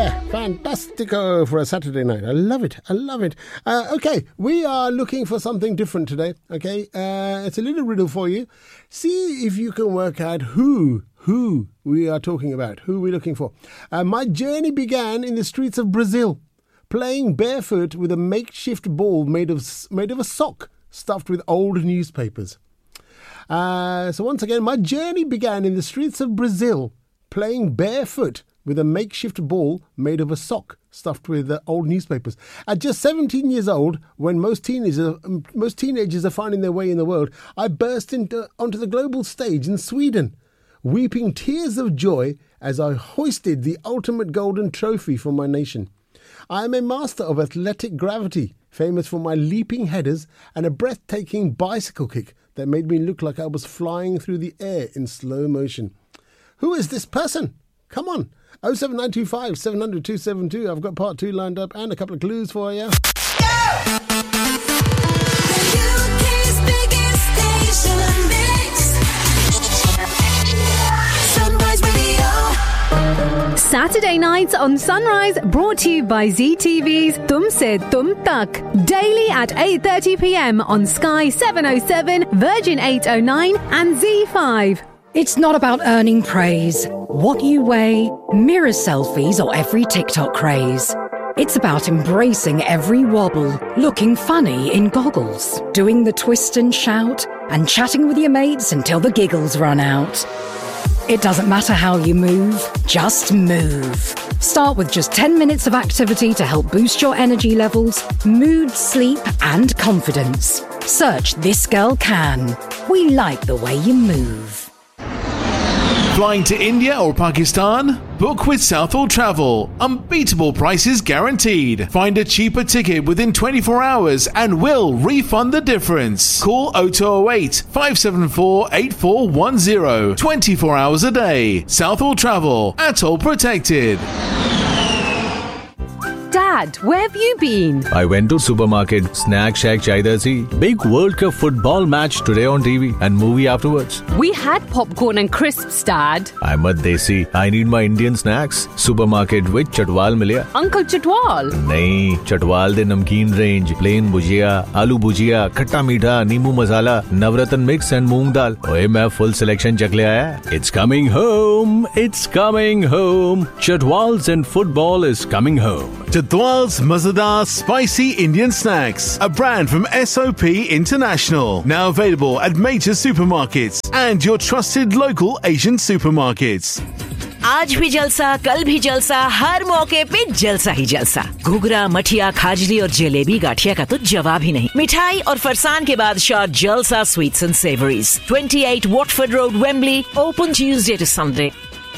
Yeah, fantastico for a Saturday night. I love it. Okay, we are looking for something different today. Okay, it's a little riddle for you. See if you can work out who we are talking about, who we're looking for. My journey began in the streets of Brazil, playing barefoot with a makeshift ball made of a sock stuffed with old newspapers. So once again, my journey began in the streets of Brazil, playing barefoot with a makeshift ball made of a sock stuffed with old newspapers. At just 17 years old, when most teenagers are finding their way in the world, I burst onto the global stage in Sweden, weeping tears of joy as I hoisted the ultimate golden trophy for my nation. I am a master of athletic gravity, famous for my leaping headers and a breathtaking bicycle kick that made me look like I was flying through the air in slow motion. Who is this person? Come on. 07925 700 272. I've got part 2 lined up and a couple of clues for you. Yeah! The UK's biggest station mix. Sunrise Radio. Saturday nights on Sunrise, brought to you by ZTV's Tum Se Tum Tak. Daily at 8:30 p.m. on Sky 707, Virgin 809 and Z5. It's not about earning praise, what you weigh, mirror selfies or every TikTok craze. It's about embracing every wobble, looking funny in goggles, doing the twist and shout, and chatting with your mates until the giggles run out. It doesn't matter how you move, just move. Start with just 10 minutes of activity to help boost your energy levels, mood, sleep, and confidence. Search This Girl Can. We like the way you move. Flying to India or Pakistan? Book with Southall Travel. Unbeatable prices guaranteed. Find a cheaper ticket within 24 hours and we'll refund the difference. Call 0208 574 8410. 24 hours a day. Southall Travel. Atoll protected. Dad, where have you been? I went to supermarket, snack shack chahiye thi. Big World Cup football match today on TV and movie afterwards. We had popcorn and crisps, Dad. I'm a desi. I need my Indian snacks. Supermarket with Chatwal milya. Uncle Chatwal? Nahi, Chatwal de namkeen range, plain bhujia, aloo bhujia, khatta meetha, neembu masala, navratan mix and moong dal. Oye, main full selection chak le aaya. It's coming home. It's coming home. Chatwal's and football is coming home. Chatwal's Mazadar Spicy Indian Snacks, a brand from SOP International. Now available at major supermarkets and your trusted local Asian supermarkets. आज भी जलसा, कल भी जलसा, हर मौके पे जलसा ही जलसा। घुघरा, मठिया, खाजली और जलेबी गाठिया का तो जवाब ही नहीं। मिठाई और फरसान के बादशाह जलसा sweets and savouries, 28 Watford Road, Wembley, open Tuesday to Sunday.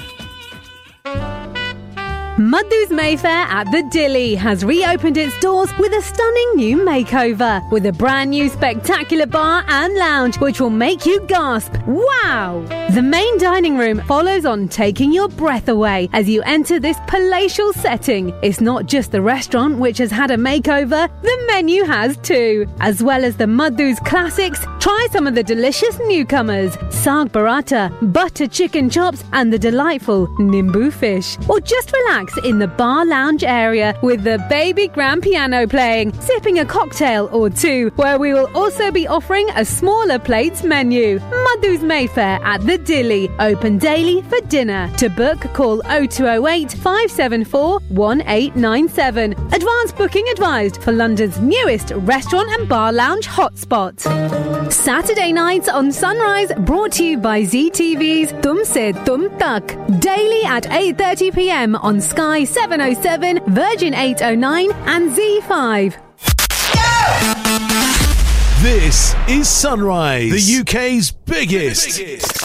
Madhu's Mayfair at the Dilly has reopened its doors with a stunning new makeover, with a brand new spectacular bar and lounge which will make you gasp, wow! The main dining room follows on, taking your breath away as you enter this palatial setting. It's not just the restaurant which has had a makeover, the menu has too. As well as the Madhu's classics, try some of the delicious newcomers, Saag Paratha, butter chicken chops and the delightful Nimbu fish. Or just relax in the bar lounge area with the baby grand piano playing, sipping a cocktail or two, where we will also be offering a smaller plates menu. Madhu's Mayfair at the Dilly, open daily for dinner. To book, call 0208 574 1897. Advance booking advised for London's newest restaurant and bar lounge hotspot. Saturday nights on Sunrise, brought to you by ZTV's Tum Se Tum Tak. Daily at 8:30 p.m. on Sky 707, Virgin 809 and Z5. This is Sunrise, the UK's biggest